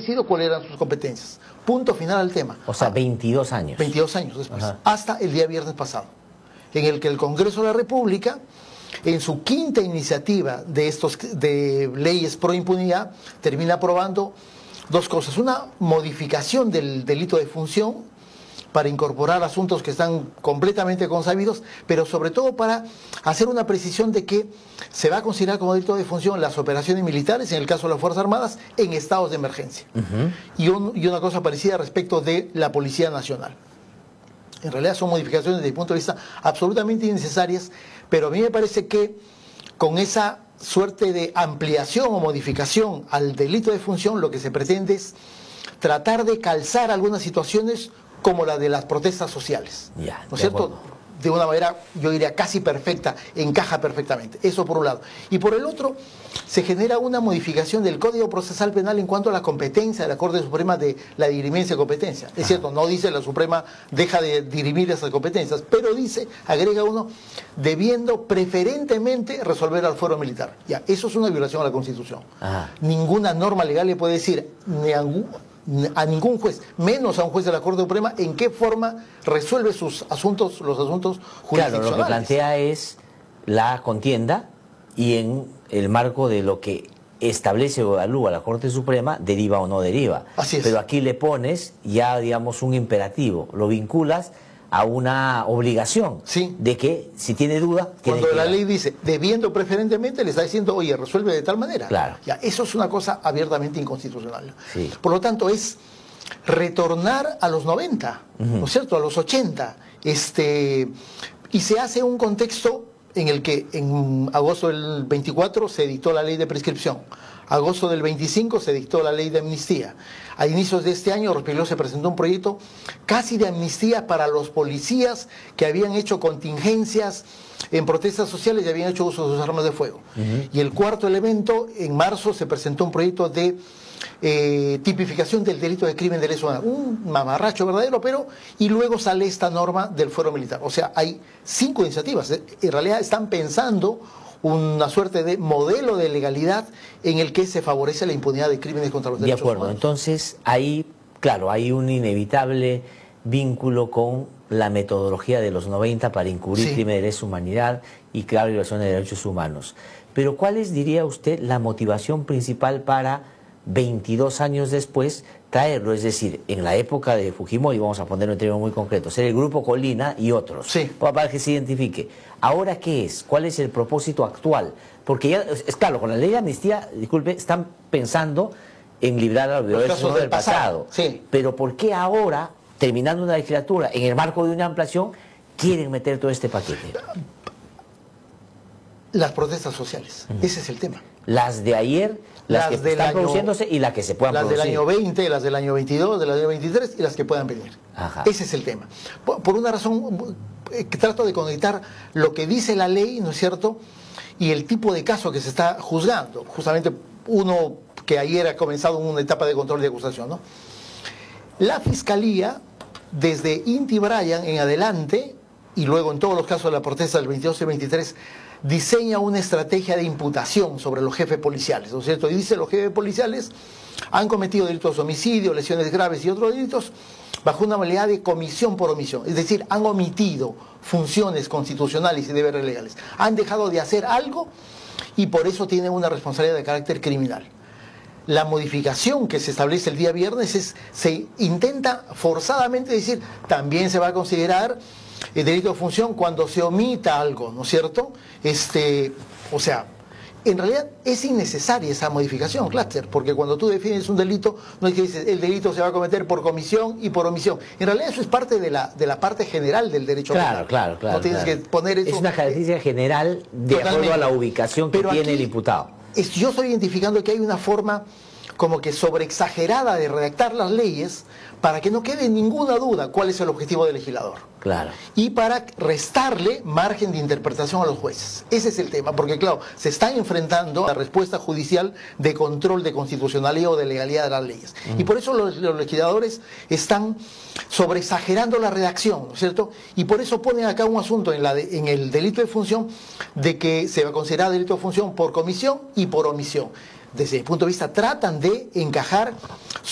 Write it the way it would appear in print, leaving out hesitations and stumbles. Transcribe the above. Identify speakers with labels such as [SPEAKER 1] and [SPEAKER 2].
[SPEAKER 1] establecido cuáles eran sus competencias. Punto final al tema.
[SPEAKER 2] O sea, 22 años.
[SPEAKER 1] 22 años después,
[SPEAKER 2] Ajá.
[SPEAKER 1] hasta el día viernes pasado, en el que el Congreso de la República, en su quinta iniciativa de leyes pro impunidad, termina aprobando dos cosas. Una modificación del delito de función para incorporar asuntos que están completamente consabidos, pero sobre todo para hacer una precisión de que se va a considerar como delito de función las operaciones militares, en el caso de las Fuerzas Armadas, en estados de emergencia. Y una cosa parecida respecto de la Policía Nacional. En realidad son modificaciones desde mi punto de vista absolutamente innecesarias, pero a mí me parece que con esa suerte de ampliación o modificación al delito de función, lo que se pretende es tratar de calzar algunas situaciones como la de las protestas sociales.
[SPEAKER 2] Ya,
[SPEAKER 1] ¿no es cierto?
[SPEAKER 2] Acuerdo.
[SPEAKER 1] De una manera, yo diría, casi perfecta, encaja perfectamente. Eso por un lado. Y por el otro, se genera una modificación del Código Procesal Penal en cuanto a la competencia de la Corte Suprema de la dirimincia de competencia. Es cierto, no dice la Suprema deja de dirimir esas competencias, pero dice, agrega uno, debiendo preferentemente resolver al fuero militar. Ya, eso es una violación a la Constitución. Ninguna norma legal le puede decir a ningún juez, menos a un juez de la Corte Suprema, en qué forma resuelve sus asuntos, los asuntos jurisdiccionales.
[SPEAKER 2] Claro, lo que plantea es la contienda y en el marco de lo que establece o evalúa la Corte Suprema, deriva o no deriva.
[SPEAKER 1] Así es.
[SPEAKER 2] Pero aquí le pones ya, digamos, un imperativo, lo vinculas a una obligación,
[SPEAKER 1] sí,
[SPEAKER 2] de que si tiene duda...
[SPEAKER 1] Cuando la ley dice, debiendo preferentemente, le está diciendo, oye, resuelve de tal manera.
[SPEAKER 2] Claro.
[SPEAKER 1] Ya, eso es una cosa abiertamente inconstitucional.
[SPEAKER 2] Sí.
[SPEAKER 1] Por lo tanto, es retornar a los 90, ¿no es cierto?, a los 80, y se hace un contexto en el que en agosto del 24 se dictó la ley de prescripción, agosto del 25 se dictó la ley de amnistía. A inicios de este año, Rospeló se presentó un proyecto casi de amnistía para los policías que habían hecho contingencias en protestas sociales y habían hecho uso de sus armas de fuego. Y el cuarto elemento, en marzo se presentó un proyecto de tipificación del delito de crimen de lesa humanidad. Un mamarracho verdadero, pero... Y luego sale esta norma del fuero militar. O sea, hay 5 iniciativas. En realidad están pensando una suerte de modelo de legalidad en el que se favorece la impunidad de crímenes contra los derechos humanos.
[SPEAKER 2] De acuerdo, entonces ahí, claro, hay un inevitable vínculo con la metodología de los 90 para encubrir crímenes de lesa humanidad y claro, violaciones de derechos humanos. Pero ¿cuál es, diría usted, la motivación principal para 22 años después traerlo? Es decir, en la época de Fujimori, vamos a ponerlo en términos muy concretos, era el Grupo Colina y otros, para que se identifique. ¿Ahora qué es? ¿Cuál es el propósito actual? Porque ya, es claro, con la ley de amnistía, disculpe, están pensando en librar a los violadores del pasado. Pero ¿por qué ahora, terminando una legislatura, en el marco de una ampliación, quieren meter todo este paquete?
[SPEAKER 1] Las protestas sociales, ese es el tema.
[SPEAKER 2] Las de ayer, las que están produciéndose y las que se puedan producir.
[SPEAKER 1] Las del año 20, las del año 22, del año 23 y las que puedan venir. Ese es el tema. Por una razón, que trato de conectar lo que dice la ley, ¿no es cierto?, y el tipo de caso que se está juzgando. Justamente uno que ayer ha comenzado una etapa de control de acusación, ¿no? La Fiscalía, desde Inti Bryan en adelante, y luego en todos los casos de la protesta del 22 y 23, diseña una estrategia de imputación sobre los jefes policiales, ¿no es cierto? Y dice, los jefes policiales han cometido delitos de homicidio, lesiones graves y otros delitos bajo una modalidad de comisión por omisión. Es decir, han omitido funciones constitucionales y deberes legales. Han dejado de hacer algo y por eso tienen una responsabilidad de carácter criminal. La modificación que se establece el día viernes es, se intenta forzadamente decir, también se va a considerar el delito de función cuando se omita algo, ¿no es cierto? O sea, en realidad es innecesaria esa modificación, Cluster, porque cuando tú defines un delito, no es que dices el delito se va a cometer por comisión y por omisión. En realidad eso es parte de la parte general del derecho penal.
[SPEAKER 2] Claro.
[SPEAKER 1] No tienes que poner eso.
[SPEAKER 2] Es una característica general de acuerdo a la ubicación que tiene el imputado.
[SPEAKER 1] Yo estoy identificando que hay una forma como que sobreexagerada de redactar las leyes para que no quede ninguna duda cuál es el objetivo del legislador.
[SPEAKER 2] Claro.
[SPEAKER 1] Y para restarle margen de interpretación a los jueces. Ese es el tema, porque claro, se están enfrentando a la respuesta judicial de control de constitucionalidad o de legalidad de las leyes. Y por eso los legisladores están sobreexagerando la redacción, ¿no es cierto? Y por eso ponen acá un asunto en el delito de función de que se va a considerar delito de función por comisión y por omisión. Desde mi punto de vista, tratan de encajar